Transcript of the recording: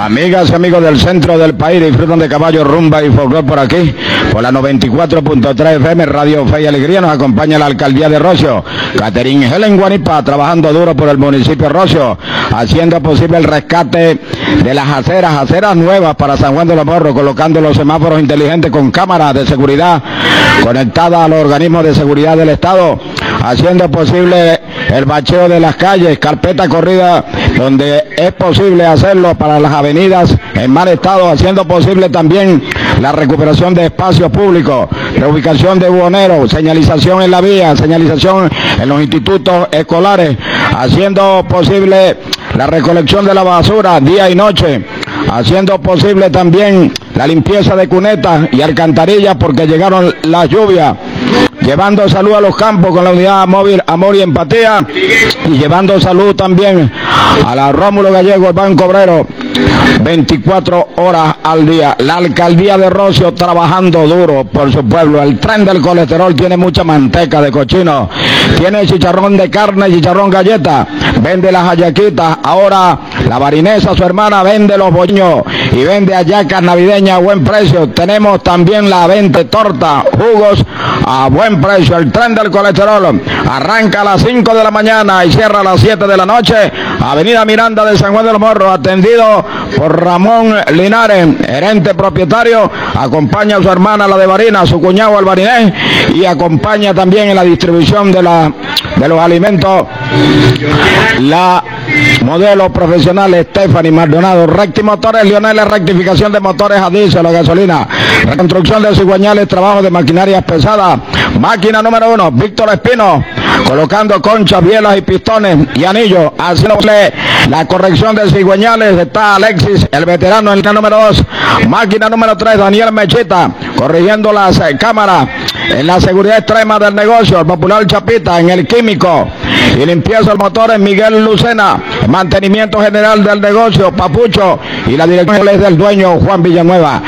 Amigas y amigos del centro del país, disfrutan de caballo, rumba y folclor por aquí, por la 94.3 FM, Radio Fe y Alegría. Nos acompaña la alcaldía de Rocio, Catherine Helen Guanipa, trabajando duro por el municipio de Rocio, haciendo posible el rescate de las aceras nuevas para San Juan de los Morros, colocando los semáforos inteligentes con cámaras de seguridad conectadas a los organismos de seguridad del Estado, haciendo posible el bacheo de las calles, carpeta corrida donde es posible hacerlo para las avenidas en mal estado, haciendo posible también la recuperación de espacios públicos, reubicación de buhoneros, señalización en la vía, señalización en los institutos escolares, haciendo posible la recolección de la basura día y noche, haciendo posible también la limpieza de cunetas y alcantarillas porque llegaron las lluvias, llevando salud a los campos con la unidad móvil Amor y Empatía, y llevando salud también a la Rómulo Gallego, el Banco Obrero, 24 horas al día. La alcaldía de Rocio trabajando duro por su pueblo. El tren del colesterol tiene mucha manteca de cochino, tiene chicharrón de carne, chicharrón galleta, vende las hallaquitas. Ahora la Barinesa, su hermana, vende los boños y vende hallacas navideñas a buen precio. Tenemos también la venta de torta, jugos a buen precio. El tren del colesterol arranca a las 5 de la mañana y cierra a las 7 de la noche. Avenida Miranda de San Juan de los Morros, atendido por Ramón Linares, gerente propietario. Acompaña a su hermana, la de Barina, su cuñado el barinés, y acompaña también en la distribución de los alimentos la modelo profesional Stephanie Maldonado. Recti Motores, Lionel, rectificación de motores a diésel o gasolina, reconstrucción de cigüeñales, trabajo de maquinarias pesadas. Máquina número 1, Víctor Espino, colocando conchas, bielas y pistones y anillos, haciéndole la corrección de cigüeñales. Está Alexis, el veterano, en la número 2. Máquina número 3, Daniel Mechita, corrigiendo las cámaras en la seguridad extrema del negocio. El popular Chapita en el químico y limpieza de motores, Miguel Lucena, mantenimiento general del negocio, Papucho, y la dirección es del dueño Juan Villanueva.